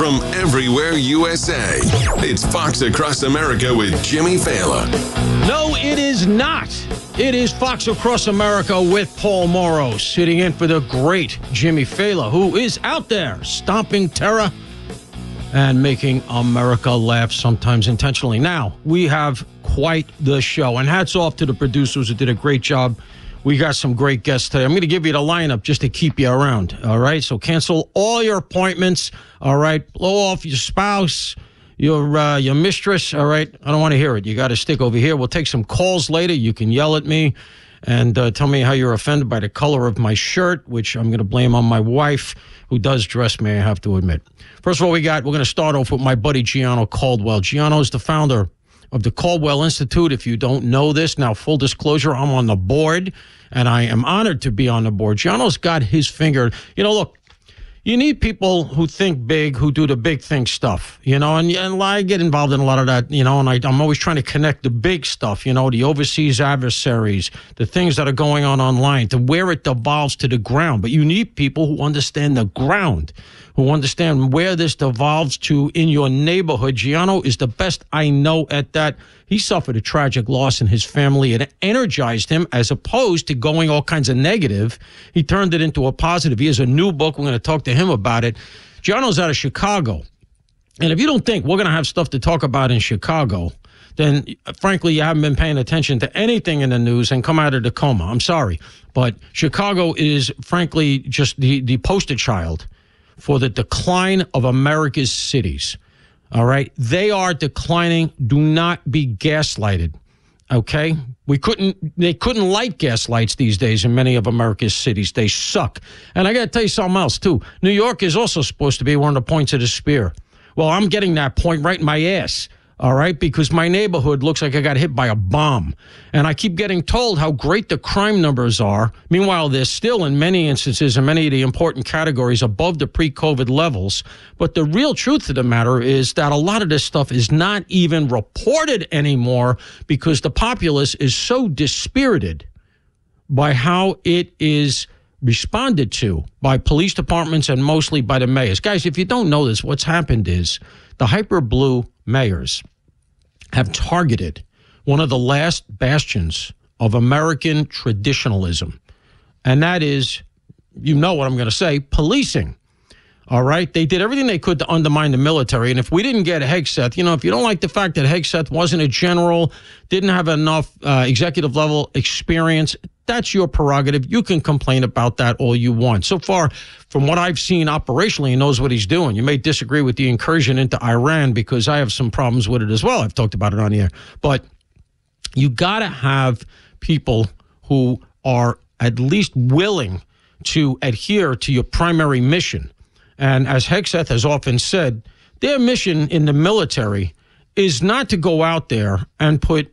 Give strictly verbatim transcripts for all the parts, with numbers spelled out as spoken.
from everywhere U S A. It's Fox Across America with Jimmy Failla. No, it is not. It is Fox Across America with Paul Morrow, sitting in for the great Jimmy Failla, who is out there stomping terror and making America laugh, sometimes intentionally. Now, we have quite the show, and hats off to the producers who did a great job. We got some great guests today. I'm going to give you the lineup just to keep you around, all right? So cancel all your appointments, all right? Blow off your spouse, your uh, your mistress, all right? I don't want to hear it. You got to stick over here. We'll take some calls later. You can yell at me and uh, tell me how you're offended by the color of my shirt, which I'm going to blame on my wife, who does dress me, I have to admit. First of all, we got, we're going to start off with my buddy Gianno Caldwell. Gianno is the founder of the Caldwell Institute. If you don't know this, now full disclosure, I'm on the board, and I am honored to be on the board. Gianno's got his finger. You know, look, you need people who think big, who do the big thing stuff, you know, and, and I get involved in a lot of that, you know, and I, I'm always trying to connect the big stuff, you know, the overseas adversaries, the things that are going on online, to where it devolves to the ground. But you need people who understand the ground, who understand where this devolves to in your neighborhood. Gianno is the best I know at that. He suffered a tragic loss in his family. It energized him as opposed to going all kinds of negative. He turned it into a positive. He has a new book. We're going to talk to him about it. Gianno's out of Chicago. And if you don't think we're going to have stuff to talk about in Chicago, then frankly, you haven't been paying attention to anything in the news and come out of the coma. I'm sorry. But Chicago is frankly just the, the poster child for the decline of America's cities. All right? They are declining. Do not be gaslighted. Okay? We couldn't, they couldn't light gas lights these days in many of America's cities. They suck. And I got to tell you something else, too. New York is also supposed to be one of the points of the spear. Well, I'm getting that point right in my ass. All right, because my neighborhood looks like I got hit by a bomb. And I keep getting told how great the crime numbers are. Meanwhile, they're still, in many instances, in many of the important categories, above the pre-COVID levels. But the real truth of the matter is that a lot of this stuff is not even reported anymore because the populace is so dispirited by how it is responded to by police departments and mostly by the mayors. Guys, if you don't know this, what's happened is the hyper blue mayors have targeted one of the last bastions of American traditionalism. And that is, you know what I'm going to say, policing. All right? They did everything they could to undermine the military. And if we didn't get Hegseth, you know, if you don't like the fact that Hegseth wasn't a general, didn't have enough uh, executive level experience, that's your prerogative. You can complain about that all you want. So far, from what I've seen operationally, he knows what he's doing. You may disagree with the incursion into Iran because I have some problems with it as well. I've talked about it on the air. But you got to have people who are at least willing to adhere to your primary mission. And as Hegseth has often said, their mission in the military is not to go out there and put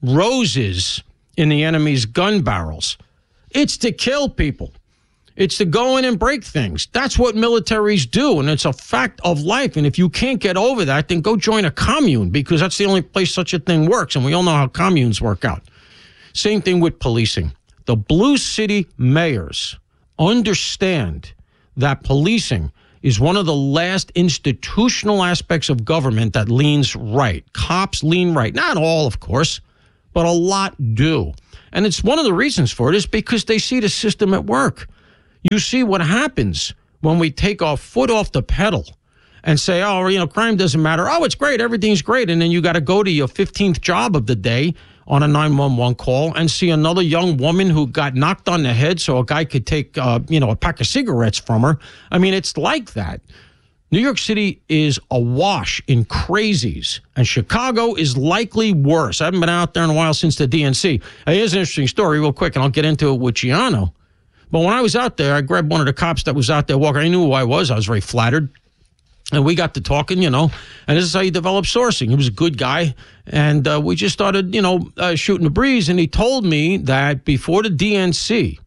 roses in the enemy's gun barrels. It's to kill people. It's to go in and break things. That's what militaries do, and it's a fact of life. And if you can't get over that, then go join a commune, because that's the only place such a thing works, and we all know how communes work out. Same thing with policing. The blue city mayors understand that policing is one of the last institutional aspects of government that leans right. Cops lean right. Not all, of course, but a lot do. And it's one of the reasons for it is because they see the system at work. You see what happens when we take our foot off the pedal and say, oh, you know, crime doesn't matter. Oh, it's great. Everything's great. And then you got to go to your fifteenth job of the day on a nine one one call and see another young woman who got knocked on the head so a guy could take, uh, you know, a pack of cigarettes from her. I mean, it's like that. New York City is awash in crazies, and Chicago is likely worse. I haven't been out there in a while since the D N C. Here's an interesting story real quick, and I'll get into it with Gianno. But when I was out there, I grabbed one of the cops that was out there walking. I knew who I was. I was very flattered. And we got to talking, you know, and this is how you develop sourcing. He was a good guy, and uh, we just started, you know, uh, shooting the breeze, and he told me that before the D N C,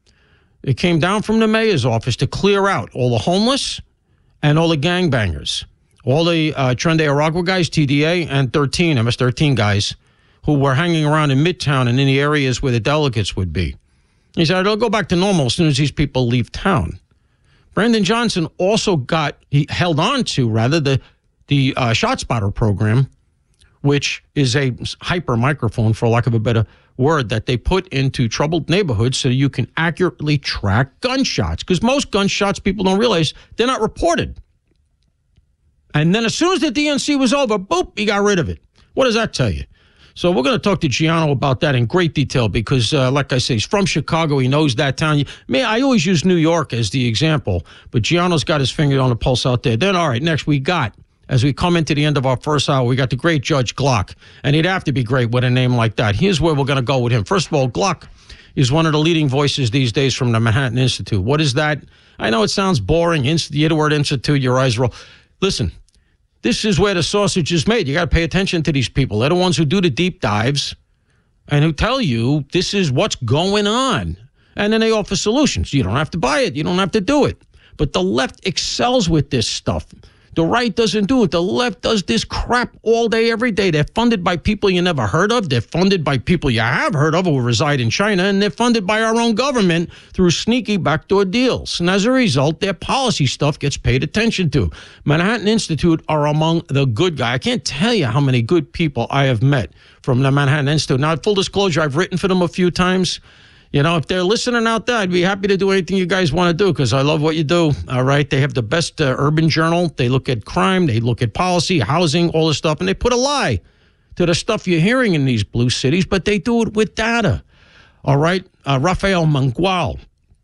it came down from the mayor's office to clear out all the homeless and all the gangbangers, all the uh, Tren de Aragua guys, T D A, and thirteen, M S thirteen guys, who were hanging around in Midtown and in the areas where the delegates would be. He said, it'll go back to normal as soon as these people leave town. Brandon Johnson also got, he held on to, rather, the, the uh, ShotSpotter program, which is a hyper microphone, for lack of a better word, that they put into troubled neighborhoods so you can accurately track gunshots. Because most gunshots, people don't realize, they're not reported. And then as soon as the D N C was over, boop, he got rid of it. What does that tell you? So we're going to talk to Giano about that in great detail because, uh, like I say, he's from Chicago. He knows that town. Me, I always use New York as the example, but Giano's got his finger on the pulse out there. Then, all right, next we got, as we come into the end of our first hour, we got the great Judge Glock, and he'd have to be great with a name like that. Here's where we're going to go with him. First of all, Glock is one of the leading voices these days from the Manhattan Institute. What is that? I know it sounds boring. Inst- you hear the word institute, your eyes roll. Listen. This is where the sausage is made. You got to pay attention to these people. They're the ones who do the deep dives and who tell you this is what's going on. And then they offer solutions. You don't have to buy it. You don't have to do it. But the left excels with this stuff. The right doesn't do it. The left does this crap all day, every day. They're funded by people you never heard of. They're funded by people you have heard of who reside in China. And they're funded by our own government through sneaky backdoor deals. And as a result, their policy stuff gets paid attention to. Manhattan Institute are among the good guys. I can't tell you how many good people I have met from the Manhattan Institute. Now, full disclosure, I've written for them a few times. You know, if they're listening out there, I'd be happy to do anything you guys want to do because I love what you do, all right? They have the best uh, urban journal. They look at crime. They look at policy, housing, all this stuff, and they put a lie to the stuff you're hearing in these blue cities, but they do it with data, all right? Uh, Rafael Mangual,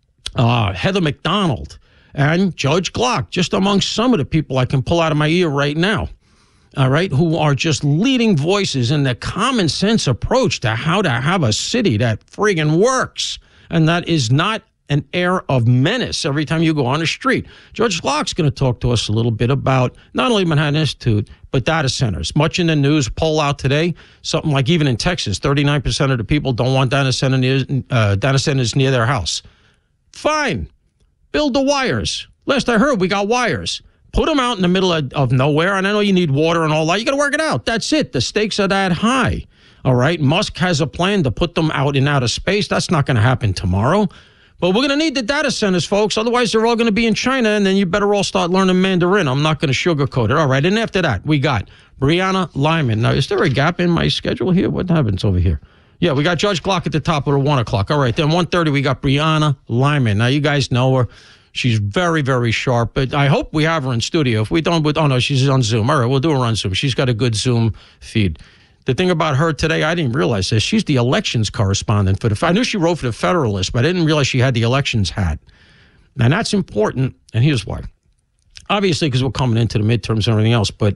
uh, Heather McDonald, and Judge Glock, just among some of the people I can pull out of my ear right now. All right, who are just leading voices in the common sense approach to how to have a city that friggin' works and that is not an air of menace every time you go on the street. Judge Glock's going to talk to us a little bit about not only Manhattan Institute, but data centers. Much in the news, poll out today, something like even in Texas, thirty-nine percent of the people don't want data centers, uh, data centers near their house. Fine, build the wires. Last I heard, we got wires. Put them out in the middle of, of nowhere, and I know you need water and all that. You got to work it out. That's it. The stakes are that high. All right? Musk has a plan to put them out in outer space. That's not going to happen tomorrow. But we're going to need the data centers, folks. Otherwise, they're all going to be in China, and then you better all start learning Mandarin. I'm not going to sugarcoat it. All right, and after that, we got Brianna Lyman. Now, is there a gap in my schedule here? What happens over here? Yeah, we got Judge Glock at the top of the one o'clock. All right, then one thirty, we got Brianna Lyman. Now, you guys know her. She's very, very sharp, but I hope we have her in studio. If we don't, oh no, she's on Zoom. All right, we'll do her on Zoom. She's got a good Zoom feed. The thing about her today, I didn't realize this. She's the elections correspondent for the, I knew she wrote for the Federalist, but I didn't realize she had the elections hat. And that's important, and here's why. Obviously, because we're coming into the midterms and everything else, but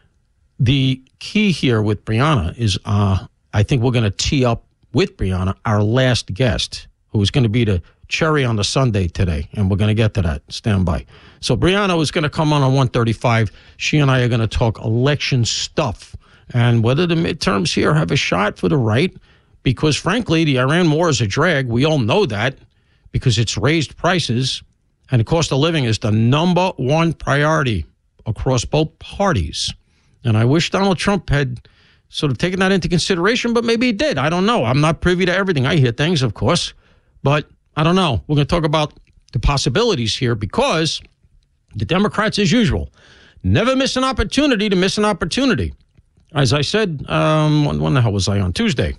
the key here with Brianna is uh, I think we're going to tee up with Brianna our last guest, who is going to be the cherry on the sundae today, and we're going to get to that. Stand by. So Brianna is going to come on on one thirty-five. She and I are going to talk election stuff and whether the midterms here have a shot for the right, because frankly, the Iran war is a drag. We all know that because it's raised prices, and the cost of living is the number one priority across both parties. And I wish Donald Trump had sort of taken that into consideration, but maybe he did. I don't know. I'm not privy to everything. I hear things, of course, but I don't know. We're going to talk about the possibilities here because the Democrats, as usual, never miss an opportunity to miss an opportunity. As I said, um, when, when the hell was I on? Tuesday.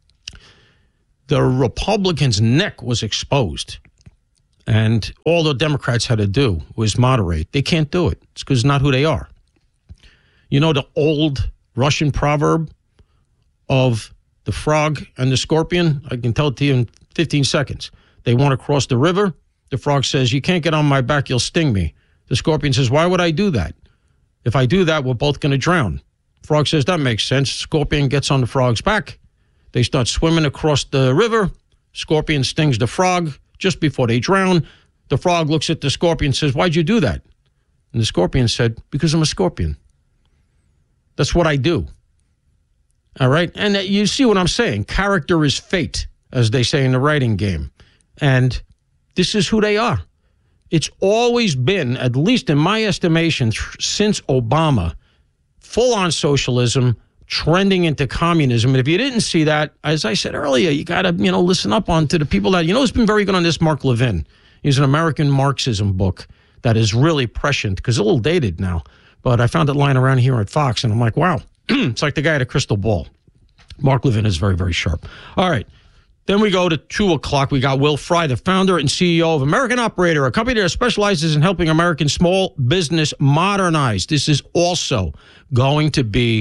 The Republicans' neck was exposed, and all the Democrats had to do was moderate. They can't do it. It's because it's not who they are. You know the old Russian proverb of the frog and the scorpion? I can tell it to you in fifteen seconds. They want to cross the river. The frog says, you can't get on my back, you'll sting me. The scorpion says, why would I do that? If I do that, we're both going to drown. Frog says, that makes sense. Scorpion gets on the frog's back. They start swimming across the river. Scorpion stings the frog just before they drown. The frog looks at the scorpion and says, why'd you do that? And the scorpion said, because I'm a scorpion. That's what I do. All right? And you see what I'm saying. Character is fate, as they say in the writing game. And this is who they are. It's always been, at least in my estimation, since Obama, full-on socialism, trending into communism. And if you didn't see that, as I said earlier, you got to, you know, listen up on to the people that, you know, who's been very good on this, Mark Levin. He's an American Marxism book. that is really prescient, because it's a little dated now. But I found it lying around here at Fox, and I'm like, wow, it's like the guy at a crystal ball. Mark Levin is very, very sharp. All right. Then we go to two o'clock. We got Will Fry, the founder and C E O of American Operator, a company that specializes in helping American small business modernize. This is also going to be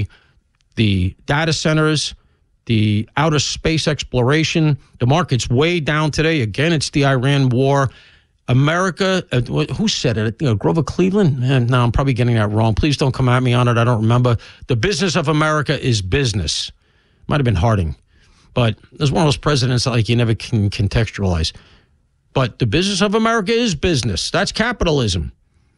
the data centers, the outer space exploration. The market's way down today. Again, it's the Iran war. America, uh, who said it? You know, Grover Cleveland? Man, no, I'm probably getting that wrong. Please don't come at me on it. I don't remember. The business of America is business. Might have been Harding. But there's one of those presidents that like you never can contextualize. But the business of America is business. That's capitalism.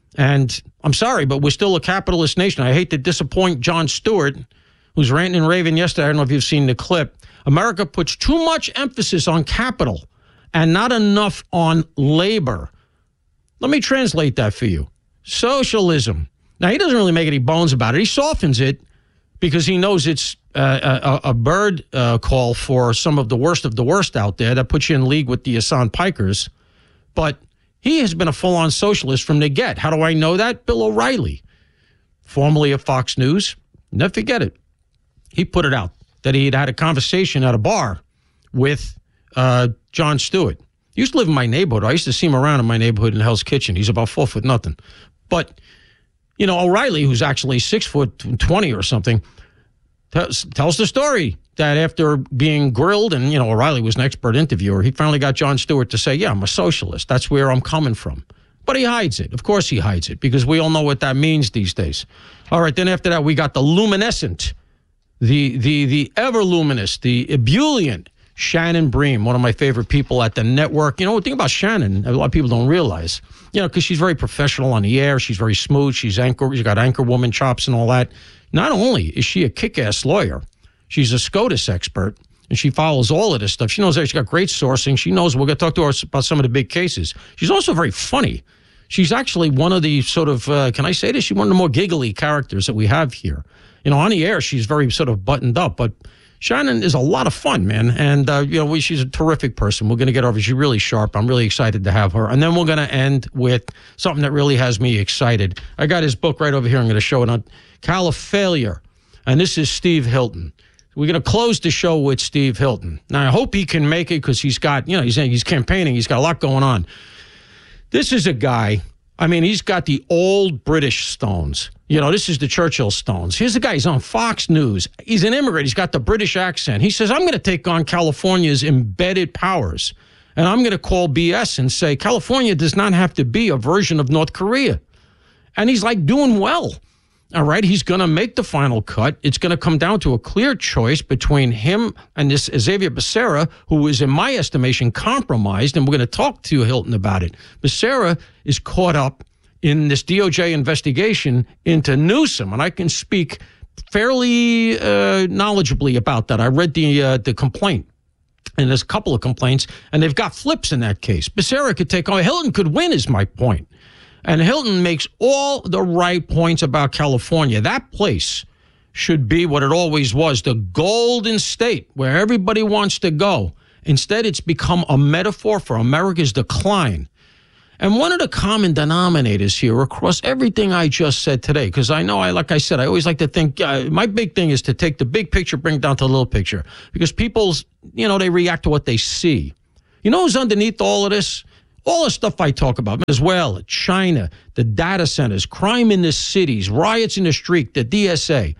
And I'm sorry, but we're still a capitalist nation. I hate to disappoint Jon Stewart, who's ranting and raving yesterday. I don't know if you've seen the clip. America puts too much emphasis on capital and not enough on labor. Let me translate that for you. Socialism. Now, he doesn't really make any bones about it. He softens it because he knows it's uh, a, a bird uh, call for some of the worst of the worst out there that puts you in league with the Hassan Pikers. But he has been a full-on socialist from the get. How do I know that? Bill O'Reilly, formerly of Fox News. Never forget it. He put it out that he had had a conversation at a bar with uh, Jon Stewart. He used to live in my neighborhood. I used to see him around in my neighborhood in Hell's Kitchen. He's about four foot nothing. But, you know, O'Reilly, who's actually six foot twenty or something, tells, tells the story that after being grilled, and, you know, O'Reilly was an expert interviewer, he finally got Jon Stewart to say, yeah, I'm a socialist. That's where I'm coming from. But he hides it. Of course he hides it, because we all know what that means these days. All right, then after that, we got the luminescent, the the the ever-luminous, the ebullient Shannon Bream, one of my favorite people at the network. You know, the thing about Shannon, a lot of people don't realize, you know, because she's very professional on the air. She's very smooth. She's anchor. She's got anchor woman chops and all that. Not only is she a kick-ass lawyer, she's a SCOTUS expert, and she follows all of this stuff. She knows that she's got great sourcing. She knows, we're going to talk to her about some of the big cases. She's also very funny. She's actually one of the sort of, uh, can I say this? She's one of the more giggly characters that we have here. You know, on the air, she's very sort of buttoned up, but Shannon is a lot of fun, man. And, uh, you know, we, she's a terrific person. We're going to get over. She's really sharp. I'm really excited to have her. And then we're going to end with something that really has me excited. I got his book right over here. I'm going to show it on Califailure. And this is Steve Hilton. We're going to close the show with Steve Hilton. Now, I hope he can make it, because he's got, you know, he's, he's campaigning. He's got a lot going on. This is a guy, I mean, he's got the old British Stones. You know, this is the Churchill Stones. Here's the guy. He's on Fox News. He's an immigrant. He's got the British accent. He says, I'm going to take on California's embedded powers, and I'm going to call B S and say, California does not have to be a version of North Korea. And he's like doing well. All right, he's going to make the final cut. It's going to come down to a clear choice between him and this Xavier Becerra, who is, in my estimation, compromised, and we're going to talk to Hilton about it. Becerra is caught up in this D O J investigation into Newsom, and I can speak fairly uh, knowledgeably about that. I read the uh, the complaint, and there's a couple of complaints, and they've got flips in that case. Becerra could take on, Hilton could win, is my point. And Hilton makes all the right points about California. That place should be what it always was, the Golden State, where everybody wants to go. Instead, it's become a metaphor for America's decline. And one of the common denominators here across everything I just said today, because I know, I like I said, I always like to think, uh, my big thing is to take the big picture, bring it down to the little picture. Because people's, you know, they react to what they see. You know who's underneath all of this? All the stuff I talk about, Venezuela, China, the data centers, crime in the cities, riots in the street, the D S A.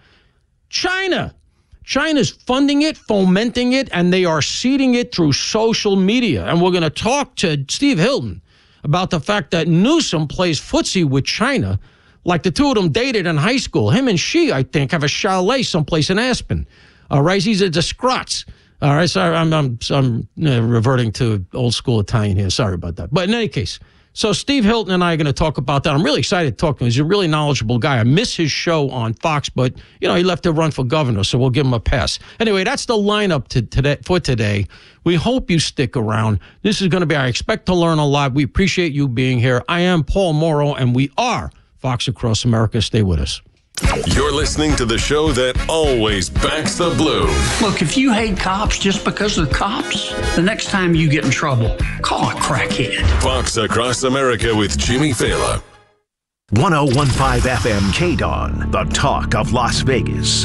China. China's funding it, fomenting it, and they are seeding it through social media. And we're going to talk to Steve Hilton about the fact that Newsom plays footsie with China, like the two of them dated in high school. Him and she, I think, have a chalet someplace in Aspen. All right, he's a disgrace. All right, sorry, I'm I'm, I'm uh, reverting to old school Italian here. Sorry about that. But in any case, so Steve Hilton and I are going to talk about that. I'm really excited to talk to him. He's a really knowledgeable guy. I miss his show on Fox, but, you know, he left to run for governor, so we'll give him a pass. Anyway, that's the lineup to today, for today. We hope you stick around. This is going to be, I expect to learn a lot. We appreciate you being here. I am Paul Morrow, and we are Fox Across America. Stay with us. You're listening to the show that always backs the blue. Look, if you hate cops just because they're cops, the next time you get in trouble, call a crackhead. Fox Across America with Jimmy Failla. one oh one point five F M K-Dawn, the talk of Las Vegas.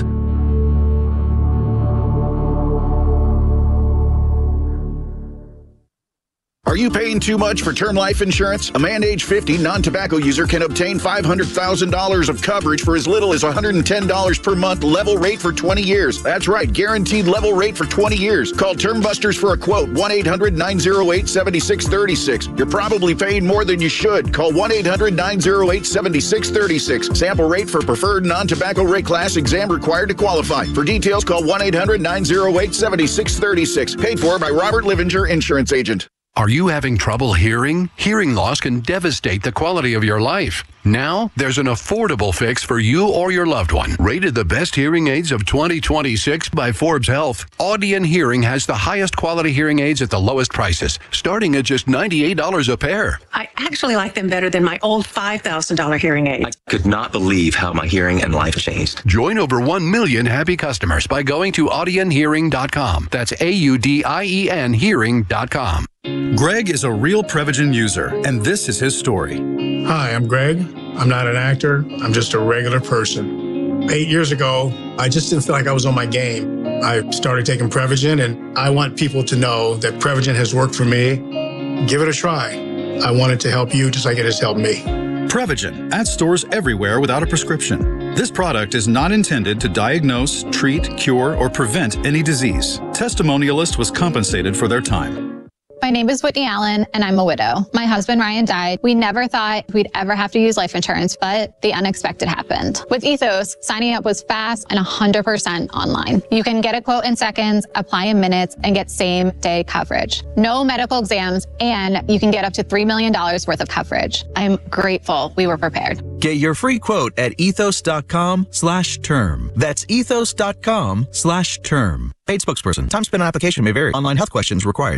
Are you paying too much for term life insurance? A man age fifty non-tobacco user can obtain five hundred thousand dollars of coverage for as little as one hundred ten dollars per month, level rate for twenty years. That's right, guaranteed level rate for twenty years. Call Term Busters for a quote, one eight hundred nine oh eight seven six three six. You're probably paying more than you should. Call one eight hundred nine oh eight seven six three six. Sample rate for preferred non-tobacco rate class, exam required to qualify. For details, call one eight hundred nine oh eight seven six three six. Paid for by Robert Livinger, Insurance Agent. Are you having trouble hearing? Hearing loss can devastate the quality of your life. Now, there's an affordable fix for you or your loved one. Rated the best hearing aids of twenty twenty-six by Forbes Health, Audion Hearing has the highest quality hearing aids at the lowest prices, starting at just ninety-eight dollars a pair. I actually like them better than my old five thousand dollars hearing aids. I could not believe how my hearing and life changed. Join over one million happy customers by going to audion hearing dot com. That's A U D I E N hearing dot com. Greg is a real Prevagen user, and this is his story. Hi, I'm Greg. I'm not an actor. I'm just a regular person. Eight years ago, I just didn't feel like I was on my game. I started taking Prevagen, and I want people to know that Prevagen has worked for me. Give it a try. I want it to help you just like it has helped me. Prevagen, at stores everywhere without a prescription. This product is not intended to diagnose, treat, cure, or prevent any disease. Testimonialist was compensated for their time. My name is Whitney Allen, and I'm a widow. My husband, Ryan, died. We never thought we'd ever have to use life insurance, but the unexpected happened. With Ethos, signing up was fast and one hundred percent online. You can get a quote in seconds, apply in minutes, and get same-day coverage. No medical exams, and you can get up to three million dollars worth of coverage. I'm grateful we were prepared. Get your free quote at ethos.com slash term. That's ethos.com slash term. Paid spokesperson. Time spent on application may vary. Online health questions required.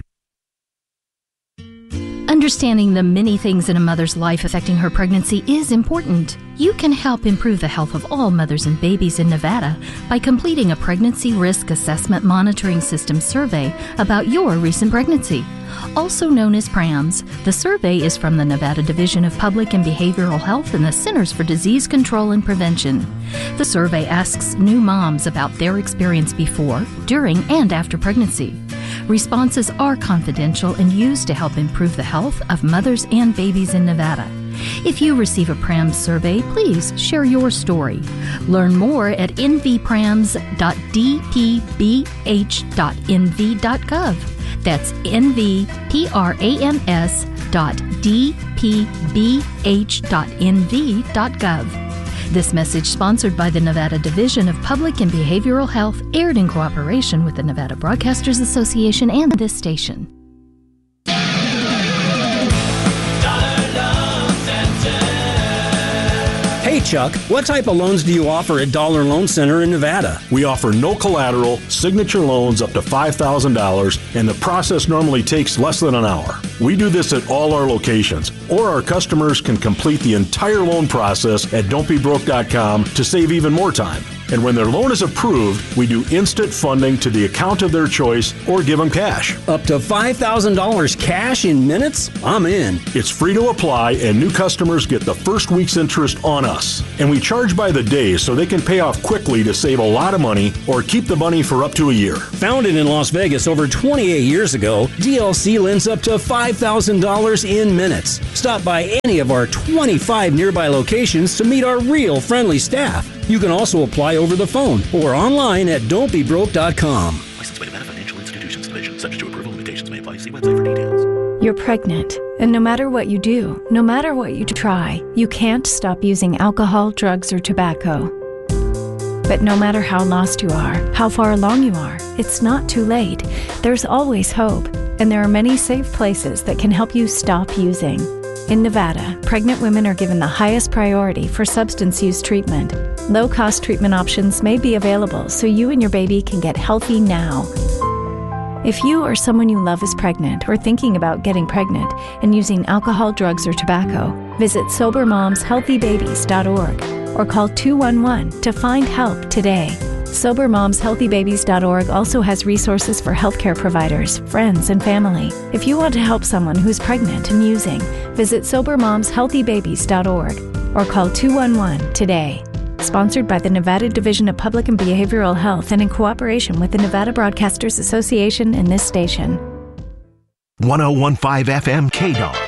Understanding the many things in a mother's life affecting her pregnancy is important. You can help improve the health of all mothers and babies in Nevada by completing a Pregnancy Risk Assessment Monitoring System survey about your recent pregnancy. Also known as PRAMS, the survey is from the Nevada Division of Public and Behavioral Health and the Centers for Disease Control and Prevention. The survey asks new moms about their experience before, during, and after pregnancy. Responses are confidential and used to help improve the health of mothers and babies in Nevada. If you receive a PRAMS survey, please share your story. Learn more at n v prams dot d p b h dot n v dot gov. That's n v prams dot d p b h dot n v dot gov. This message sponsored by the Nevada Division of Public and Behavioral Health, aired in cooperation with the Nevada Broadcasters Association and this station. Hey Chuck, what type of loans do you offer at Dollar Loan Center in Nevada? We offer no collateral, signature loans up to five thousand dollars, and the process normally takes less than an hour. We do this at all our locations, or our customers can complete the entire loan process at don't be broke dot com to save even more time. And when their loan is approved, we do instant funding to the account of their choice or give them cash. Up to five thousand dollars cash in minutes? I'm in. It's free to apply, and new customers get the first week's interest on us. And we charge by the day so they can pay off quickly to save a lot of money or keep the money for up to a year. Founded in Las Vegas over twenty-eight years ago, D L C lends up to five thousand dollars in minutes. Stop by any of our twenty-five nearby locations to meet our real friendly staff. You can also apply over the phone or online at don't be broke dot com. Licensed by Nevada Financial Institutions Division. Subject to approval, limitations may apply. See website for details. You're pregnant, and no matter what you do, no matter what you try, you can't stop using alcohol, drugs, or tobacco. But no matter how lost you are, how far along you are, it's not too late. There's always hope, and there are many safe places that can help you stop using. In Nevada, pregnant women are given the highest priority for substance use treatment. Low-cost treatment options may be available so you and your baby can get healthy now. If you or someone you love is pregnant or thinking about getting pregnant and using alcohol, drugs, or tobacco, visit sober moms healthy babies dot org or call two one one to find help today. sober moms healthy babies dot org also has resources for healthcare providers, friends, and family. If you want to help someone who's pregnant and using, visit sober moms healthy babies dot org. or call two one one today. Sponsored by the Nevada Division of Public and Behavioral Health and in cooperation with the Nevada Broadcasters Association and this station. ten fifteen F M K D O S